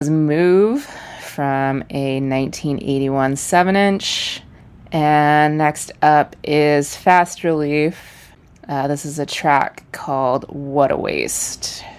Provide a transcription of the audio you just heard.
Move from a 1981 7-inch. And next up is Fast Relief. This is a track called What a Waste.